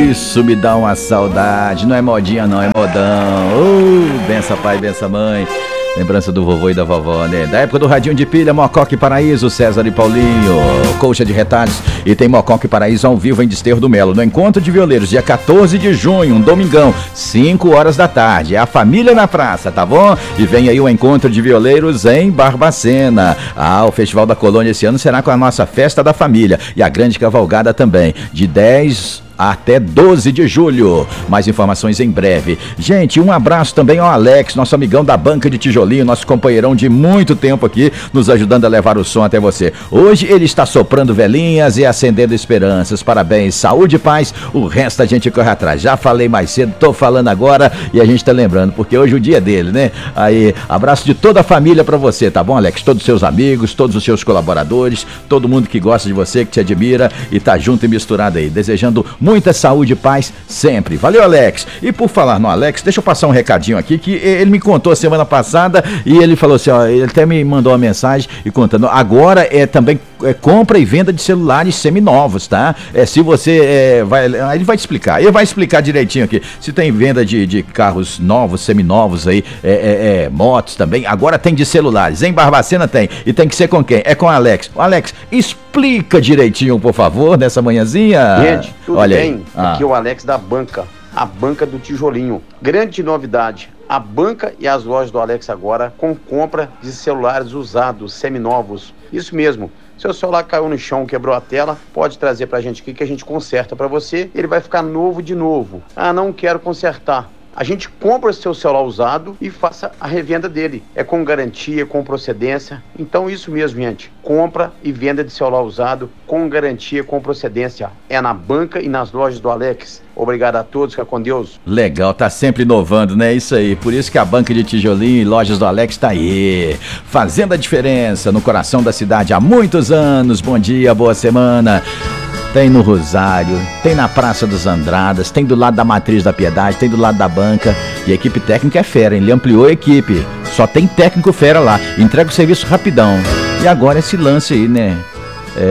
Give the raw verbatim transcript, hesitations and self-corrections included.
Isso me dá uma saudade. Não é modinha não, é modão. Oh, benção pai, benção mãe. Lembrança do vovô e da vovó, né? Da época do radinho de pilha, Mococa e Paraíso, César e Paulinho, Colcha de Retalhos. E tem Mococa e Paraíso ao vivo em Desterro do Melo, no Encontro de Violeiros, dia quatorze de junho, um domingão, cinco horas da tarde. É a família na praça, tá bom? E vem aí o Encontro de Violeiros em Barbacena. Ah, o Festival da Colônia esse ano será com a nossa Festa da Família. E a grande cavalgada também, de dez até doze de julho. Mais informações em breve. Gente, um abraço também ao Alex, nosso amigão da Banca de Tijolinho, nosso companheirão de muito tempo aqui, nos ajudando a levar o som até você. Hoje ele está soprando velhinhas e acendendo esperanças. Parabéns, saúde e paz, o resto a gente corre atrás. Já falei mais cedo, tô falando agora e a gente tá lembrando, porque hoje é o dia dele, né? Aí, abraço de toda a família pra você, tá bom, Alex? Todos os seus amigos, todos os seus colaboradores, todo mundo que gosta de você, que te admira e tá junto e misturado aí, desejando muita saúde e paz sempre. Valeu, Alex. E por falar no Alex, deixa eu passar um recadinho aqui que ele me contou semana passada e ele falou assim, ó, ele até me mandou uma mensagem e contando, agora é também é, compra e venda de celulares seminovos, tá? É, se você é, vai, ele vai te explicar, ele vai explicar direitinho aqui, se tem venda de, de carros novos, seminovos aí, é, é, é, motos também, agora tem de celulares, em Barbacena tem, e tem que ser com quem? É com o Alex. O Alex, explica direitinho, por favor, nessa manhãzinha. Gente, tudo Olha bem? aí. Ah. Aqui é o Alex da Banca, a Banca do Tijolinho. Grande novidade, a banca e as lojas do Alex agora com compra de celulares usados, seminovos. Isso mesmo. Seu celular caiu no chão, quebrou a tela, pode trazer pra gente aqui que a gente conserta pra você. Ele vai ficar novo de novo. Ah, não quero consertar. A gente compra o seu celular usado e faça a revenda dele. É com garantia, com procedência. Então isso mesmo, gente. Compra e venda de celular usado com garantia, com procedência. É na banca e nas lojas do Alex. Obrigado a todos, fica com Deus. Legal, tá sempre inovando, né? Isso aí. Por isso que a Banca de Tijolinho e Lojas do Alex tá aí, fazendo a diferença no coração da cidade há muitos anos. Bom dia, boa semana. Tem no Rosário, tem na Praça dos Andradas, tem do lado da Matriz da Piedade, tem do lado da banca. E a equipe técnica é fera, hein? Ele ampliou a equipe. Só tem técnico fera lá. Entrega o serviço rapidão. E agora esse lance aí, né?